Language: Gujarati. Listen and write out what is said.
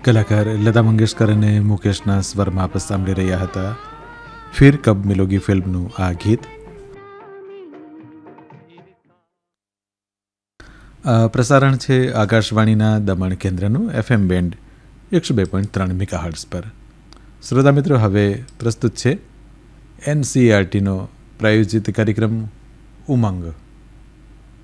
કલાકાર લતા મંગેશકર અને મુકેશના સ્વરમાં આપ સાંભળી રહ્યા હતા ફિર કબ મિલોગી ફિલ્મનું આ ગીત. પ્રસારણ છે આકાશવાણીના દમણ કેન્દ્રનું FM બેન્ડ 102.3 મેગાહર્ટ્ઝ પર. શ્રોતા મિત્રો, હવે પ્રસ્તુત છે NCERTનો પ્રાયોજિત કાર્યક્રમ ઉમંગ.